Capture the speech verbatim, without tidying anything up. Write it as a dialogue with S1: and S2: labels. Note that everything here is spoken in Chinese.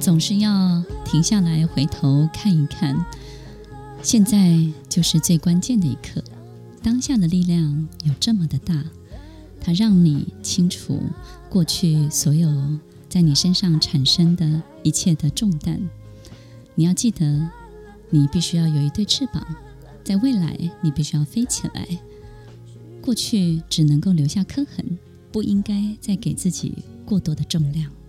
S1: 总是要停下来回头看一看，现在就是最关键的一刻。当下的力量有这么的大，它让你清楚过去所有在你身上产生的一切的重担。你要记得，你必须要有一对翅膀，在未来你必须要飞起来。过去只能够留下刻痕，不应该再给自己过多的重量。